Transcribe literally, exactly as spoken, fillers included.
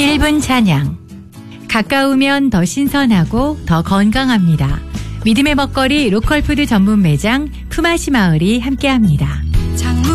일 분 찬양. 가까우면 더 신선하고 더 건강합니다. 믿음의 먹거리 로컬푸드 전문 매장 푸마시 마을이 함께합니다.